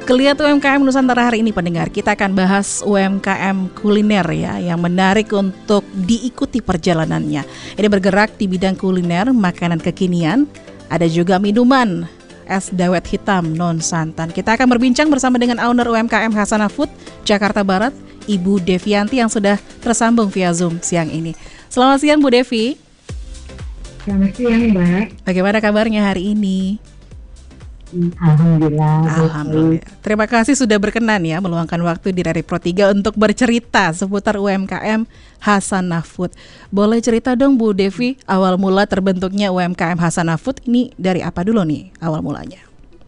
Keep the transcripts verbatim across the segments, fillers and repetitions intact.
Geliat U M K M Nusantara hari ini pendengar, kita akan bahas U M K M kuliner ya, yang menarik untuk diikuti perjalanannya. Ini bergerak di bidang kuliner, makanan kekinian, ada juga minuman, es dawet hitam non santan. Kita akan berbincang bersama dengan owner U M K M Hasanah Food Jakarta Barat, Ibu Devianti yang sudah tersambung via Zoom siang ini. Selamat siang Bu Devi. Selamat siang Mbak. Bagaimana kabarnya hari ini? Alhamdulillah. Alhamdulillah. Terima kasih sudah berkenan ya meluangkan waktu di Radio Pro tiga untuk bercerita seputar U M K M Hasanah Food. Boleh cerita dong Bu Devi, awal mula terbentuknya U M K M Hasanah Food ini dari apa dulu nih awal mulanya?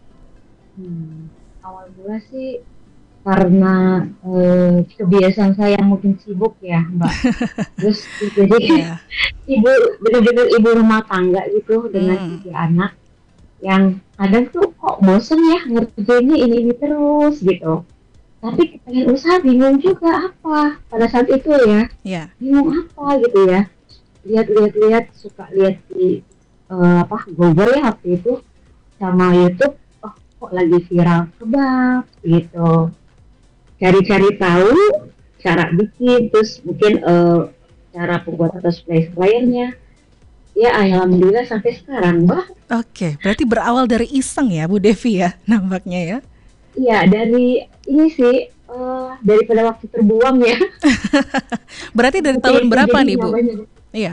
Hmm, awal mula sih karena eh, kebiasaan saya yang mungkin sibuk ya Mbak. Terus jadi yeah. ibu benar-benar ibu rumah tangga gitu dengan hmm. tiga anak yang kadang tuh kok bosen ya ngerjainnya ini-ini terus gitu. Tapi pengen usaha bingung juga apa pada saat itu ya. Yeah. Bingung apa gitu ya. Lihat-lihat-lihat suka lihat di uh, apa Google ya waktu itu sama YouTube. Oh kok lagi viral kebab gitu. Cari-cari tahu cara bikin, terus mungkin uh, cara pembuatan atau supplier-suppliernya. Ya alhamdulillah sampai sekarang Mbak. Oke, berarti berawal dari iseng ya Bu Devi ya nampaknya ya? Iya dari ini sih uh, daripada waktu terbuang ya. Berarti dari Oke, tahun berapa nih Bu? Namanya. Iya.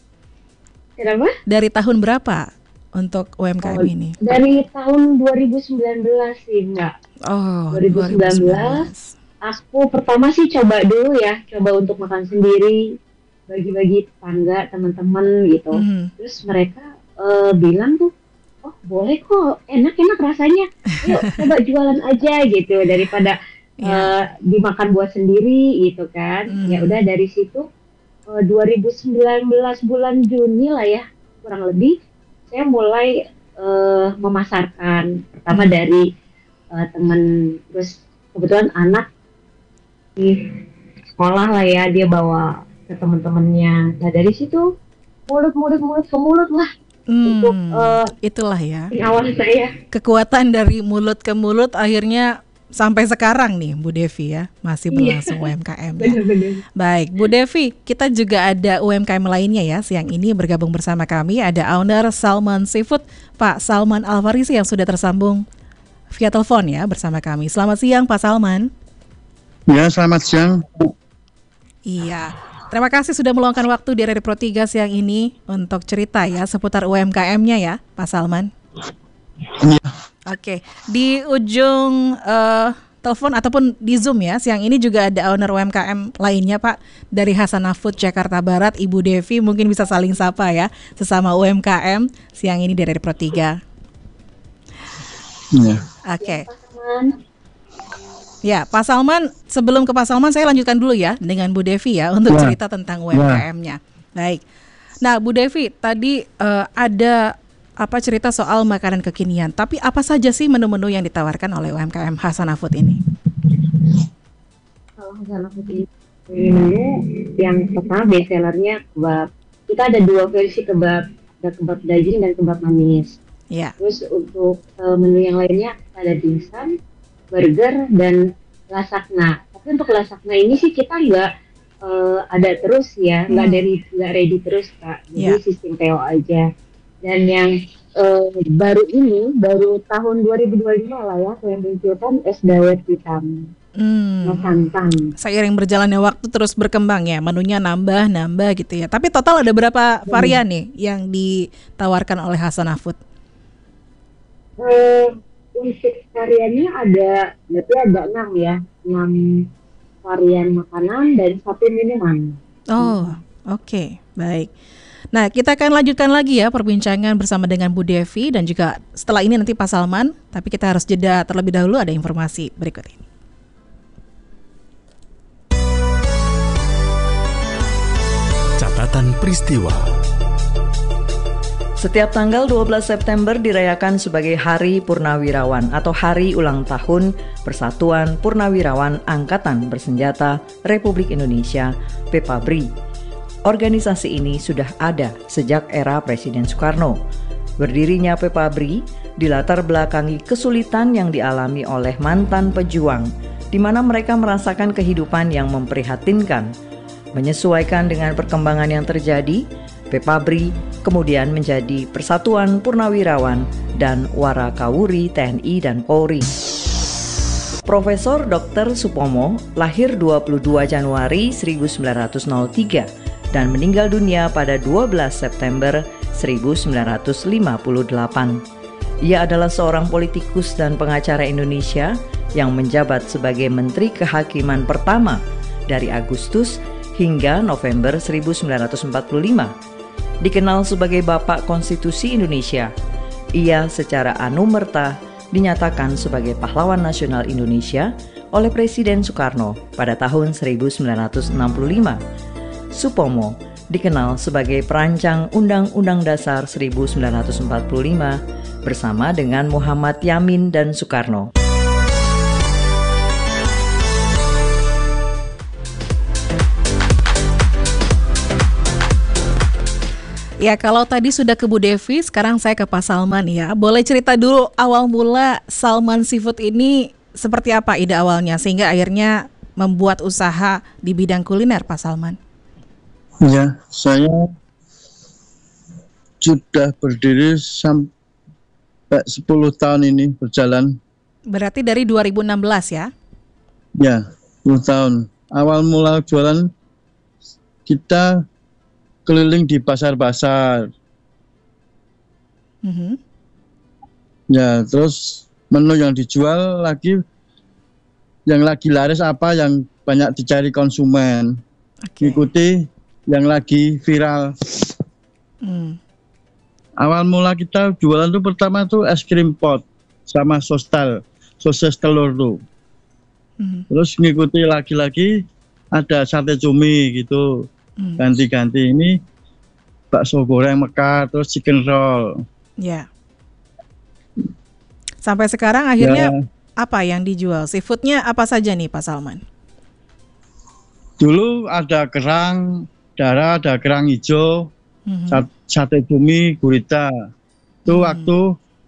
Kenapa? Dari tahun berapa untuk U M K M oh, ini? Dari tahun dua ribu sembilan belas sih Mbak. Oh, dua ribu sembilan belas. Aku pertama sih coba dulu ya, coba untuk makan sendiri, bagi-bagi tetangga, teman-teman gitu. Mm-hmm. Terus mereka uh, bilang tuh, oh boleh kok, enak-enak rasanya. Yuk coba jualan aja gitu daripada yeah. uh, dimakan buat sendiri gitu kan. Mm-hmm. Ya udah dari situ uh, dua ribu sembilan belas bulan Juni lah ya kurang lebih saya mulai uh, memasarkan. Pertama mm-hmm. dari uh, teman, terus kebetulan anak di sekolah lah ya, dia bawa ke teman-temannya. Nah dari situ mulut mulut mulut ke mulut lah. Hmm, untuk uh, itulah ya awal saya. Kekuatan dari mulut ke mulut akhirnya sampai sekarang nih Bu Devi ya masih berlangsung U M K M ya. Bener-bener. Baik Bu Devi, kita juga ada U M K M lainnya ya siang ini bergabung bersama kami, ada owner Salman Seafood Pak Salman Alfarisi yang sudah tersambung via telepon ya bersama kami. Selamat siang Pak Salman. Ya selamat siang. Iya, terima kasih sudah meluangkan waktu di Radio Pro tiga siang ini untuk cerita ya seputar U M K M-nya ya, Pak Salman. Iya. Oke, di ujung uh, telepon ataupun di Zoom ya, siang ini juga ada owner U M K M lainnya Pak dari Hasanah Food Jakarta Barat, Ibu Devi, mungkin bisa saling sapa ya sesama U M K M siang ini di Radio Pro tiga. Iya. Oke. Ya, Pak Salman, sebelum ke Pak Salman saya lanjutkan dulu ya dengan Bu Devi ya untuk ya. cerita tentang U M K M-nya. Ya. Baik. Nah, Bu Devi, tadi uh, ada apa cerita soal makanan kekinian. Tapi apa saja sih menu-menu yang ditawarkan oleh U M K M Hasanah Food ini? Kalau Hasanah Food ini menu yang pertama best sellernya kebab. Kita ada dua versi kebab, ada kebab daging dan kebab manis. Ya. Terus untuk uh, menu yang lainnya ada dimsum, burger dan lasagna. Tapi untuk lasagna ini sih kita nggak uh, ada terus ya, nggak hmm. dari nggak ready terus Kak. Jadi yeah. sistem T O aja. Dan yang uh, baru ini baru tahun dua ribu dua puluh lima lah ya, yang dimunculkan es dawet hitam. Hmm. Santan. Seiring berjalannya waktu terus berkembang ya, menunya nambah nambah gitu ya. Tapi total ada berapa varian hmm. nih yang ditawarkan oleh Hasanah Food? Uh, Untuk variannya ada, berarti ada enam ya, enam varian makanan dan satu minuman. Oh, oke, okay. Baik. Nah, kita akan lanjutkan lagi ya perbincangan bersama dengan Bu Devi dan juga setelah ini nanti Pak Salman. Tapi kita harus jeda terlebih dahulu, ada informasi berikut ini. Catatan peristiwa. Setiap tanggal dua belas September dirayakan sebagai Hari Purnawirawan atau Hari Ulang Tahun Persatuan Purnawirawan Angkatan Bersenjata Republik Indonesia P P A B R I. Organisasi ini sudah ada sejak era Presiden Soekarno. Berdirinya P P A B R I dilatar belakangi kesulitan yang dialami oleh mantan pejuang, di mana mereka merasakan kehidupan yang memprihatinkan. Menyesuaikan dengan perkembangan yang terjadi, Pepabri kemudian menjadi Persatuan Purnawirawan dan Warakawuri T N I dan Polri. Profesor Doktor Supomo lahir dua puluh dua Januari seribu sembilan ratus tiga dan meninggal dunia pada dua belas September seribu sembilan ratus lima puluh delapan. Ia adalah seorang politikus dan pengacara Indonesia yang menjabat sebagai Menteri Kehakiman pertama dari Agustus hingga November seribu sembilan ratus empat puluh lima. Dikenal sebagai Bapak Konstitusi Indonesia, ia secara anumerta dinyatakan sebagai Pahlawan Nasional Indonesia oleh Presiden Soekarno pada tahun seribu sembilan ratus enam puluh lima. Supomo dikenal sebagai perancang Undang-Undang Dasar seribu sembilan ratus empat puluh lima bersama dengan Muhammad Yamin dan Soekarno. Ya, kalau tadi sudah ke Bu Devi, sekarang saya ke Pak Salman ya. Boleh cerita dulu awal mula Salman Seafood ini seperti apa ide awalnya sehingga akhirnya membuat usaha di bidang kuliner, Pak Salman? Ya, saya sudah berdiri sampai sepuluh tahun ini berjalan. Berarti dari dua ribu enam belas ya? Ya, sepuluh tahun. Awal mula jualan kita keliling di pasar-pasar. Mm-hmm. Ya, terus menu yang dijual lagi, yang lagi laris apa yang banyak dicari konsumen. Okay. Ikuti yang lagi viral. Mm. Awal mula kita jualan tuh pertama tuh es krim pot sama sostal, sosis telur tuh. Mm. Terus ngikuti lagi-lagi ada sate cumi gitu. Mm. Ganti-ganti ini bakso goreng mekar, terus chicken roll. Ya. Sampai sekarang akhirnya ya. Apa yang dijual? Seafoodnya apa saja nih Pak Salman? Dulu ada kerang darah, ada kerang hijau, mm-hmm. sate cumi, gurita. Itu hmm. waktu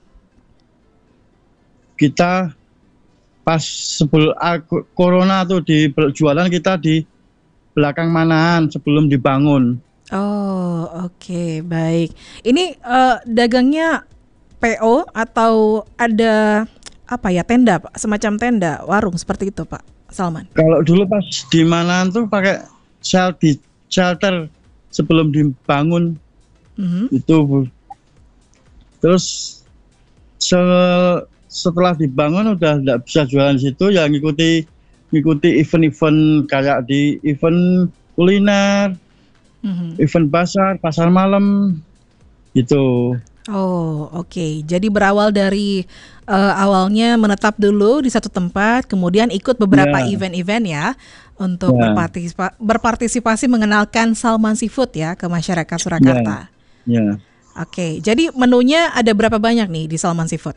kita pas sebelum corona tuh di jualan kita di belakang Manahan sebelum dibangun. Oh, oke, okay, baik. Ini uh, dagangnya P O atau ada apa ya, tenda, semacam tenda, warung seperti itu, Pak Salman? Kalau dulu pas di Manahan tuh pakai shelter, shelter sebelum dibangun. Mm-hmm. Itu terus se- setelah dibangun udah nggak bisa jualan di situ, ya ngikuti ngikuti event-event kayak di event kuliner, mm-hmm. event pasar, pasar malam gitu. Oh, oke. Okay. Jadi berawal dari uh, awalnya menetap dulu di satu tempat, kemudian ikut beberapa yeah. event-event ya untuk yeah. berpartisipa- berpartisipasi mengenalkan Salman Seafood ya ke masyarakat Surakarta. Yeah. Ya. Oke, jadi menunya ada berapa banyak nih di Salman Seafood?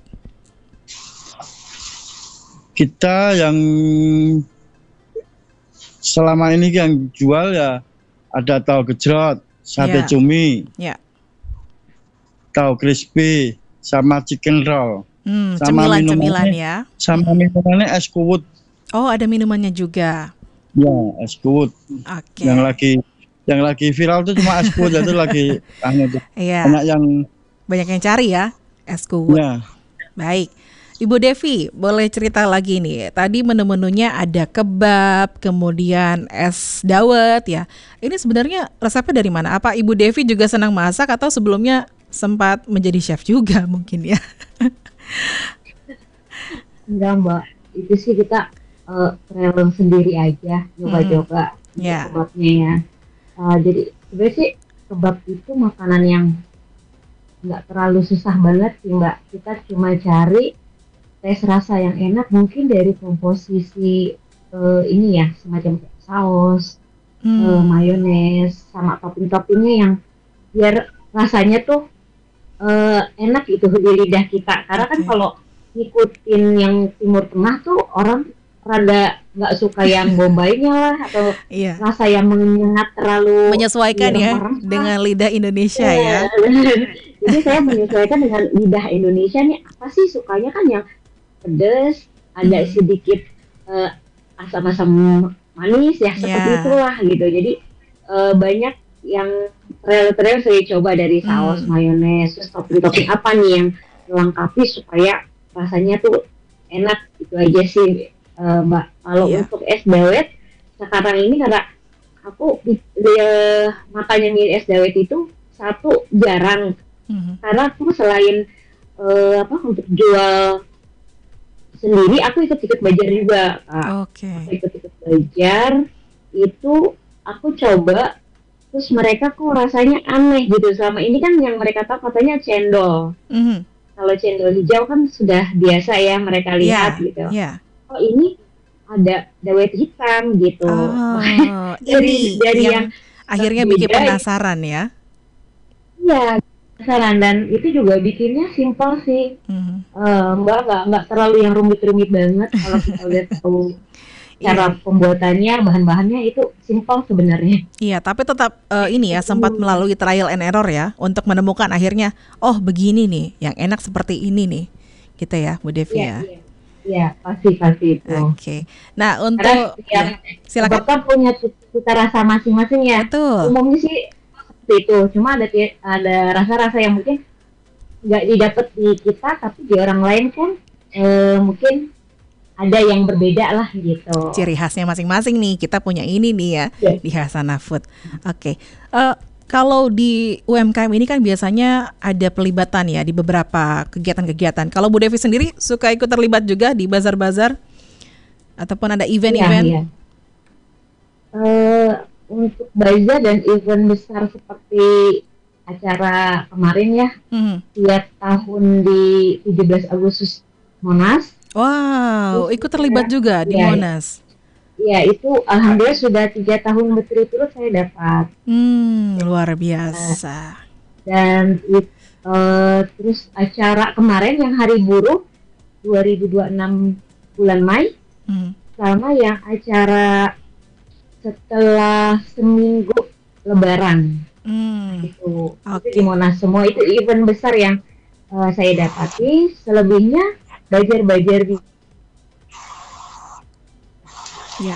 Kita yang selama ini yang jual ya ada tahu gejrot, sate yeah. cumi, yeah. tahu crispy, sama chicken roll, hmm, sama cemilan-cemilan ya. Sama minumannya es kuwut. Oh, ada minumannya juga. Ya, es kuwut. Oke. Yang lagi Yang lagi viral tuh cuma es kuwut, itu lagi iya. banyak yang banyak yang cari ya es kuwut. Ya. Baik, Ibu Devi boleh cerita lagi nih. Tadi menu-menunya ada kebab, kemudian es dawet ya. Ini sebenarnya resepnya dari mana? Apa Ibu Devi juga senang masak atau sebelumnya sempat menjadi chef juga mungkin ya? Enggak Mbak, itu sih kita uh, travel sendiri aja, coba-coba hmm. yeah. kebabnya ya. Uh, jadi sebenarnya sih kebab itu makanan yang nggak terlalu susah banget sih Mbak. Kita cuma cari tes rasa yang enak, mungkin dari komposisi uh, ini ya, semacam saus, hmm. uh, mayones, sama topping-toppingnya yang biar rasanya tuh uh, enak itu di lidah kita. Karena okay. kan kalau ngikutin yang Timur Tengah tuh orang rada nggak suka yang bombaynya lah atau iya. rasa yang menyengat terlalu menyesuaikan ya dengan lidah Indonesia ya. Jadi saya menyesuaikan dengan lidah Indonesia nih, apa sih sukanya kan yang pedas, ada sedikit uh, asam-asam manis ya, seperti Yeah. itulah gitu. Jadi uh, banyak yang trail-trail saya coba dari saus, Hmm. mayones, terus topping-topping apa nih yang melengkapi supaya rasanya tuh enak. Itu aja sih uh, Mbak. Kalau Iya. untuk es dawet sekarang ini karena aku uh, makanya milih es dawet itu satu jarang. Mhm. Karena aku selain uh, apa untuk jual sendiri, aku ikut-ikut belajar juga, Kak. Oke. Aku ikut-ikut belajar itu aku coba, terus mereka kok rasanya aneh gitu. Selama ini kan yang mereka tahu katanya cendol. Mhm. Kalau cendol hijau kan sudah biasa ya mereka lihat Yeah. gitu. Yeah. Oh ini ada dawet hitam gitu. Oh, dari ini dari yang yang akhirnya bikin berbeda, penasaran ya. Iya, penasaran, dan itu juga bikinnya simpel sih. Mhm. Eh, Mbak, nggak nggak terlalu yang rumit-rumit banget. Kalau kita udah tahu cara Iya. pembuatannya, bahan-bahannya itu simpel sebenarnya. Iya, tapi tetap eh, ini ya sempat melalui trial and error ya untuk menemukan akhirnya oh begini nih yang enak seperti ini nih, gitu ya Bu Devi ya. Iya, iya, pasti pasti itu. Oke. Nah Karena untuk setiap ya, silakan. dokter punya cita rasa masing-masing ya. Betul. Umumnya sih seperti itu. Cuma ada ti- ada rasa-rasa yang mungkin nggak didapat di kita, tapi di orang lain kan eh, mungkin ada yang berbeda lah gitu. Ciri khasnya masing-masing nih kita punya ini nih ya Ya. di Hasanah Food. Oke. Eh, kalau di U M K M ini kan biasanya ada pelibatan ya di beberapa kegiatan-kegiatan. Kalau Bu Devi sendiri suka ikut terlibat juga di bazar-bazar ataupun ada event-event? Iya, iya. Eh, untuk bazar dan event besar seperti acara kemarin ya, Mhm. tiap tahun di tujuh belas Agustus Monas. Wow, Terus ikut terlibat saya- juga di ya, Monas. Ya itu alhamdulillah sudah tiga tahun berturut-turut saya dapat. Hmm, luar biasa. Dan it- eh, terus acara kemarin yang Hari Buruh dua ribu dua puluh enam bulan Mei, Hmm. sama yang acara setelah seminggu Lebaran. Hmm. Itu, Oke. itu di Monas semua, itu event besar yang eh, saya dapati. Selebihnya belajar-belajar di Ya.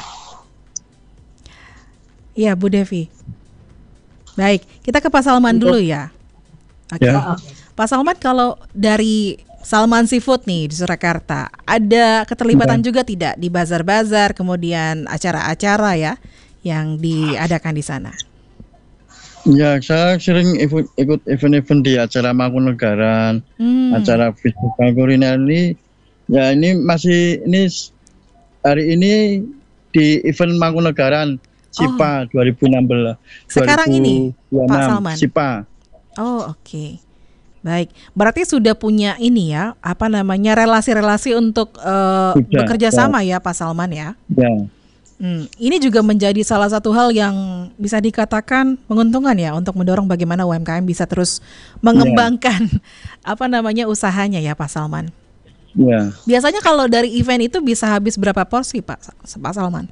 Ya, Bu Devi. Baik, kita ke Pak Salman dulu ya. Oke. Ya. oh, oke. Pak Salman, kalau dari Salman Seafood nih di Surakarta, ada keterlibatan juga tidak di bazar-bazar, kemudian acara-acara ya yang diadakan di sana? Ya, saya sering ikut, ikut event-event di acara Mangkunegaran, Hmm. acara festival kuliner ini. Ya, ini masih ini s- hari ini di event Mangkunegaran SIPA dua ribu enam belas. Sekarang ini, dua ribu dua puluh enam, Pak Salman? SIPA. Oh, oke. Baik, berarti sudah punya ini ya, apa namanya relasi-relasi untuk eh, Sudah, bekerja ya. sama ya, Pak Salman ya. Ya, Hmm, ini juga menjadi salah satu hal yang bisa dikatakan menguntungkan ya untuk mendorong bagaimana U M K M bisa terus mengembangkan apa namanya usahanya ya, Pak Salman. ya. Biasanya kalau dari event itu bisa habis berapa porsi, Pak Pak Salman?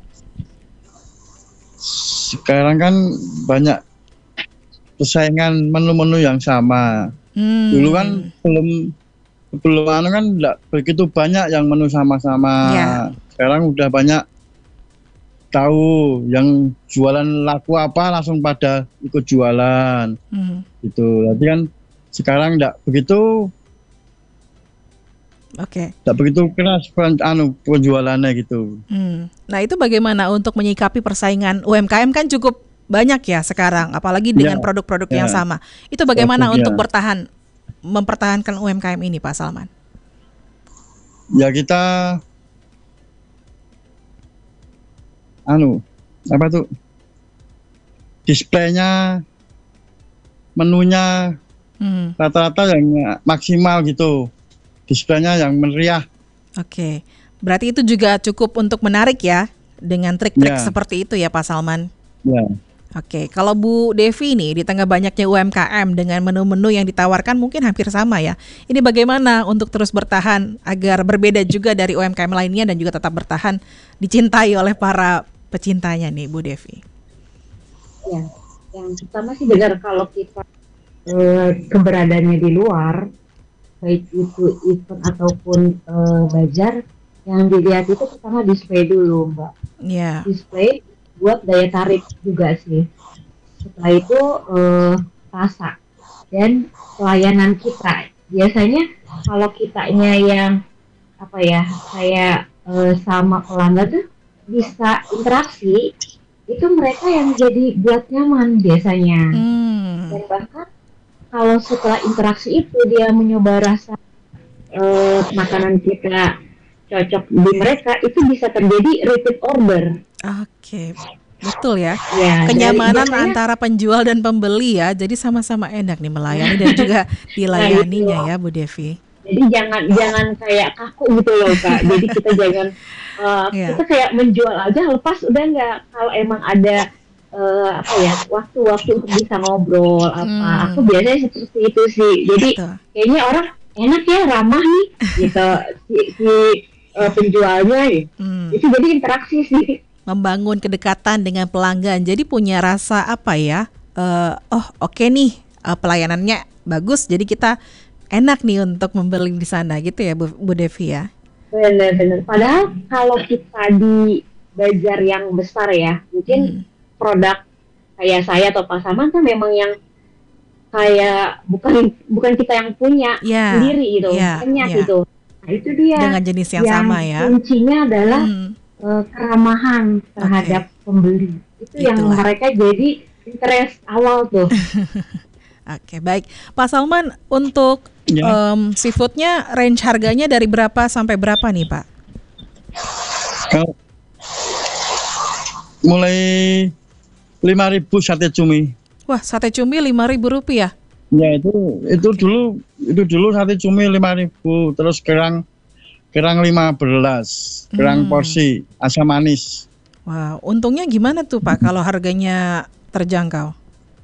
Sekarang kan banyak persaingan menu-menu yang sama. Hmm. Dulu kan belum belum anu kan enggak begitu banyak yang menu sama-sama. Ya. Sekarang udah banyak tahu yang jualan laku apa langsung pada ikut jualan Hmm. gitu. Jadi kan sekarang enggak begitu Oke. enggak begitu keras pen- anu penjualannya gitu. Hmm. Nah, itu bagaimana untuk menyikapi persaingan U M K M kan cukup banyak ya sekarang, apalagi dengan Ya, produk-produk ya. yang sama. Itu bagaimana Produk, untuk ya. bertahan mempertahankan U M K M ini, Pak Salman? Ya kita anu apa tuh displaynya menunya Hmm. rata-rata yang maksimal gitu, displaynya yang meriah. Oke. Berarti itu juga cukup untuk menarik ya dengan trik-trik Ya. seperti itu ya, Pak Salman. Ya, Oke, kalau Bu Devi nih di tengah banyaknya U M K M dengan menu-menu yang ditawarkan mungkin hampir sama ya. Ini bagaimana untuk terus bertahan agar berbeda juga dari U M K M lainnya dan juga tetap bertahan dicintai oleh para pecintanya nih, Bu Devi? Ya, yang pertama sih benar kalau kita uh, keberadaannya di luar, baik itu event ataupun uh, bazar, yang dilihat itu pertama display dulu, Mbak. Yeah. Display buat daya tarik juga sih. Setelah itu uh, rasa dan pelayanan kita. Biasanya kalau kitanya yang apa ya, kayak uh, sama pelanggan tuh bisa interaksi, itu mereka yang jadi buat nyaman biasanya. Hmm. Dan bahkan kalau setelah interaksi itu dia mencoba rasa uh, makanan kita cocok di mereka, itu bisa terjadi repeat order. Oke. Okay. Betul ya, ya kenyamanan biasanya, antara penjual dan pembeli ya, jadi sama-sama enak nih melayani dan juga dilayaninya nah, ya Bu Devi. Jadi jangan jangan kayak kaku gitu loh Kak. Jadi kita jangan uh, yeah. kita kayak menjual aja lepas udah nggak. Kalau emang ada uh, apa ya waktu-waktu untuk bisa ngobrol apa, hmm. aku biasanya seperti itu sih. Jadi Betul. Kayaknya orang enak ya, ramah nih gitu si, si uh, penjualnya. Hmm. Itu jadi interaksi sih. Membangun kedekatan dengan pelanggan, jadi punya rasa apa ya, uh, oh oke okay nih uh, pelayanannya bagus, jadi kita enak nih untuk membeli di sana gitu ya Bu, Bu Devi ya. Benar-benar. Padahal kalau kita di bazar yang besar ya, mungkin hmm. produk kayak saya atau Pak Salman kan memang yang kayak bukan bukan kita yang punya yeah. sendiri gitu, yeah. banyak yeah. gitu. Nah itu dia. Dengan jenis yang, yang sama ya. Kuncinya adalah hmm. keramahan terhadap okay. pembeli. Itu Itulah. Yang mereka jadi interest awal tuh. Oke, okay, baik. Pak Salman, untuk ya. um, seafoodnya range harganya dari berapa sampai berapa nih Pak? Kalau mulai lima ribu sate cumi. Wah, sate cumi lima ribu rupiah? Ya, itu itu okay. dulu itu dulu sate cumi lima ribu, terus kerang kerang lima belas, kerang hmm. porsi, asam manis. Wah, wow, untungnya gimana tuh Pak kalau harganya terjangkau?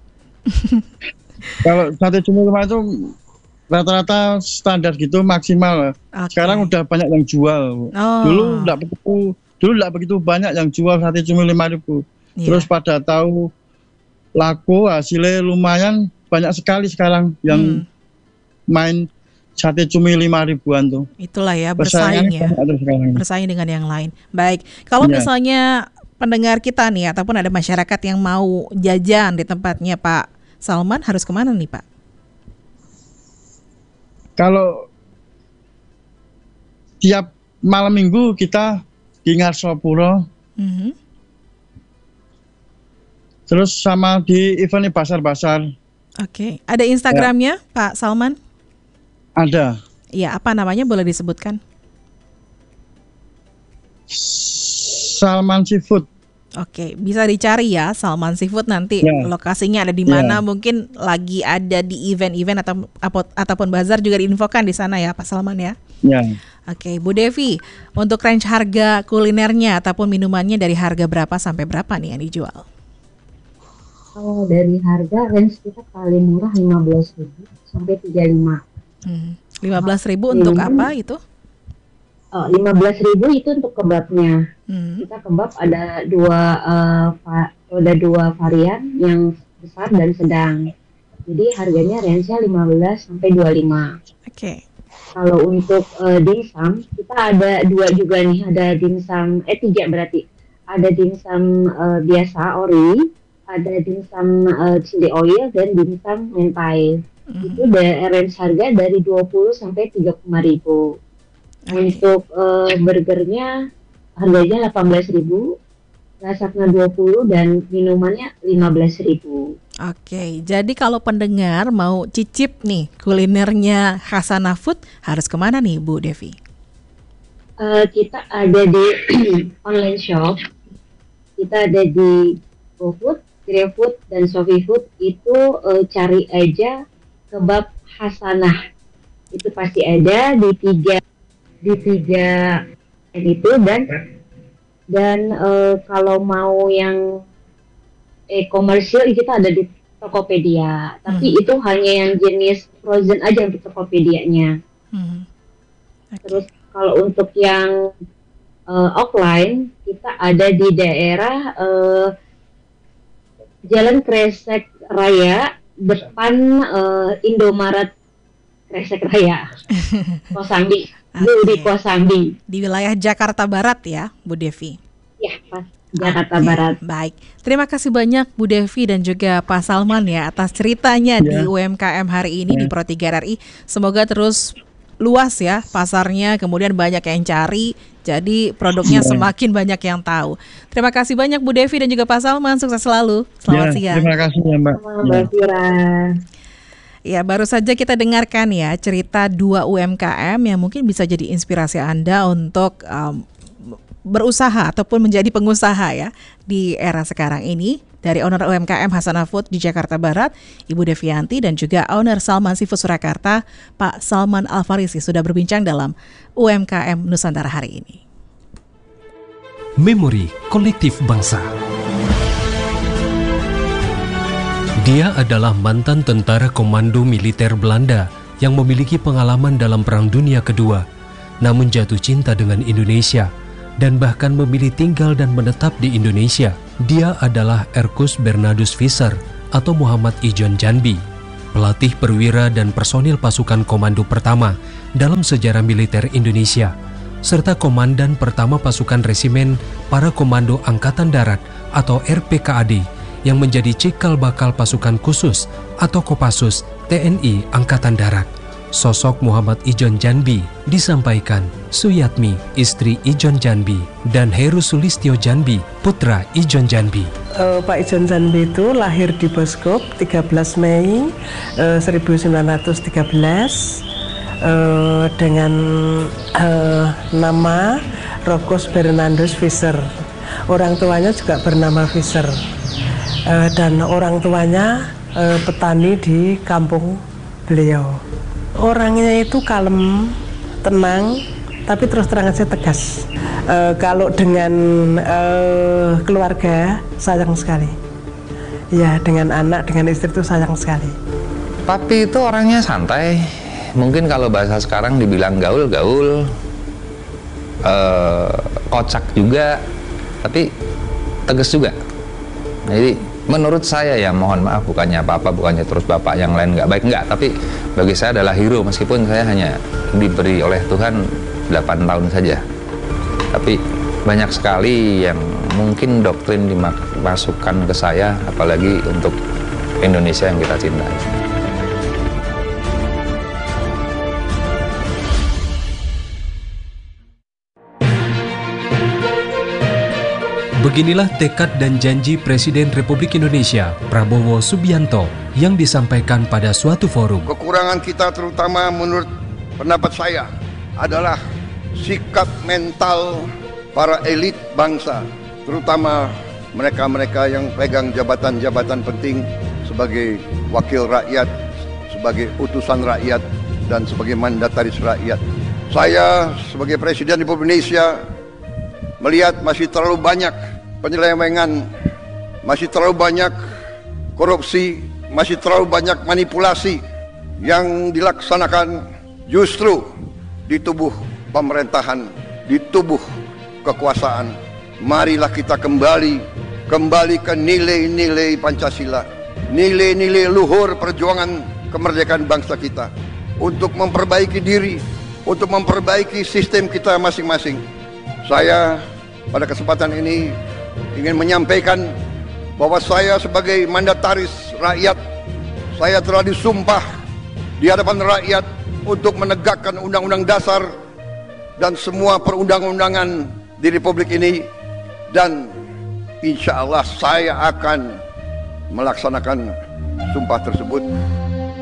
Kalau sate cumi lima itu rata-rata standar gitu maksimal. Okay. Sekarang udah banyak yang jual. Oh. Dulu enggak begitu, dulu enggak begitu banyak yang jual sate cumi lima ribu. Yeah. Terus pada tahu laku hasilnya lumayan banyak sekali sekarang yang hmm. main sate cumi lima ribuan tuh. Itulah ya, bersaing ya. Bersaing dengan yang lain. Baik, kalau ya. misalnya pendengar kita nih ataupun ada masyarakat yang mau jajan di tempatnya Pak Salman, harus kemana nih Pak? Kalau tiap malam minggu kita di Ngarsopuro, mm-hmm. terus sama di event pasar-pasar. Oke, okay. Ada Instagramnya ya. Pak Salman? Ada. Iya, apa namanya boleh disebutkan? Salman Seafood. Oke, bisa dicari ya Salman Seafood nanti ya. Lokasinya ada di mana? Ya. Mungkin lagi ada di event-event atau ataupun bazar juga diinfokan di sana ya Pak Salman ya. Ya. Oke, Bu Devi, untuk range harga kulinernya ataupun minumannya dari harga berapa sampai berapa nih yang dijual? Kalau dari harga range kita paling murah lima belas ribu sampai tiga puluh lima. Hmm. lima belas ribu untuk hmm. apa itu? Oh, lima belas ribu itu untuk kebabnya. Hmm. Kita kebab ada dua uh, va- ada dua varian yang besar dan sedang. Jadi harganya range-nya lima belas sampai dua puluh lima. Oke. Okay. Kalau untuk uh, dimsum kita ada dua juga nih, ada dimsum eh tiga berarti. Ada dimsum uh, biasa ori, ada dimsum uh, chili oil dan dimsum mentai. Mm-hmm. Itu da- range harga dari dua puluh sampai tiga puluh lima ribu. Okay. Untuk uh, burgernya harganya delapan belas ribu, rasanya dua puluh dan minumannya lima belas ribu. Oke, okay, jadi kalau pendengar mau cicip nih kulinernya Hasanah Food, harus kemana nih Bu Devi? Uh, kita ada di online shop, kita ada di GoFood, GrabFood, dan ShopeeFood. Itu uh, cari aja kebab Hasanah, itu pasti ada di tiga di tiga itu. Dan dan uh, kalau mau yang e-komersial kita ada di Tokopedia, tapi hmm. itu hanya yang jenis frozen aja untuk Tokopedia-nya. Hmm. Okay. Terus kalau untuk yang uh, offline kita ada di daerah uh, Jalan Kresek Raya depan uh, Indomaret Kresek Raya, Kosambi, okay. Di Kosambi. Di wilayah Jakarta Barat ya, Bu Devi? Ya, pas Jakarta okay. Barat. Baik, terima kasih banyak Bu Devi dan juga Pak Salman ya atas ceritanya ya. Di U M K M hari ini ya. Di Pro tiga R I. Semoga terus luas ya pasarnya, kemudian banyak yang cari, jadi produknya ya. Semakin banyak yang tahu. Terima kasih banyak Bu Devi dan juga Pak Salman, sukses selalu. Selamat ya, siang. Terima kasih ya Mbak. Mbak Fira. Ya, baru saja kita dengarkan ya cerita dua U M K M yang mungkin bisa jadi inspirasi Anda untuk um, berusaha ataupun menjadi pengusaha ya di era sekarang ini. Dari owner U M K M Hasanah Food di Jakarta Barat, Ibu Devianti, dan juga owner Salman Seafood Surakarta, Pak Salman Al-Farisi sudah berbincang dalam U M K M Nusantara hari ini. Memori Kolektif Bangsa. Dia adalah mantan tentara komando militer Belanda yang memiliki pengalaman dalam Perang Dunia Kedua, namun jatuh cinta dengan Indonesia dan bahkan memilih tinggal dan menetap di Indonesia. Dia adalah Erkus Bernardus Visser atau Muhammad Ijon Janbi, pelatih perwira dan personil pasukan komando pertama dalam sejarah militer Indonesia, serta komandan pertama pasukan resimen para komando Angkatan Darat atau R P K A D yang menjadi cikal bakal pasukan khusus atau Kopassus T N I Angkatan Darat. Sosok Muhammad Ijon Janbi disampaikan Suyatmi, istri Ijon Janbi, dan Heru Sulistyo Janbi, putra Ijon Janbi. Uh, Pak Ijon Janbi itu lahir di Boskop tiga belas Mei uh, seribu sembilan ratus tiga belas uh, dengan uh, nama Rokus Bernardus Visser. Orang tuanya juga bernama Visser. Uh, dan orang tuanya uh, petani di kampung beliau. Orangnya itu kalem, tenang, tapi terus terang aja tegas. Uh, kalau dengan uh, keluarga sayang sekali. Ya, dengan anak, dengan istri itu sayang sekali. Papi itu orangnya santai. Mungkin kalau bahasa sekarang dibilang gaul-gaul, uh, kocak juga, tapi tegas juga. Jadi menurut saya ya, mohon maaf, bukannya apa-apa, bukannya terus bapak yang lain nggak baik, nggak, tapi bagi saya adalah hero, meskipun saya hanya diberi oleh Tuhan delapan tahun saja. Tapi banyak sekali yang mungkin doktrin dimasukkan ke saya, apalagi untuk Indonesia yang kita cintai. Beginilah tekad dan janji Presiden Republik Indonesia, Prabowo Subianto, yang disampaikan pada suatu forum. Kekurangan kita terutama menurut pendapat saya adalah sikap mental para elit bangsa, terutama mereka-mereka yang pegang jabatan-jabatan penting sebagai wakil rakyat, sebagai utusan rakyat, dan sebagai mandataris rakyat. Saya sebagai Presiden Republik Indonesia melihat masih terlalu banyak penyelewengan, masih terlalu banyak korupsi, masih terlalu banyak manipulasi yang dilaksanakan justru di tubuh pemerintahan, di tubuh kekuasaan. Marilah kita kembali, kembali ke nilai-nilai Pancasila, nilai-nilai luhur perjuangan kemerdekaan bangsa kita, untuk memperbaiki diri, untuk memperbaiki sistem kita masing-masing. Saya pada kesempatan ini ingin menyampaikan bahwa saya sebagai mandataris rakyat, saya telah disumpah di hadapan rakyat untuk menegakkan Undang-Undang Dasar dan semua perundang-undangan di Republik ini, dan insya Allah saya akan melaksanakan sumpah tersebut.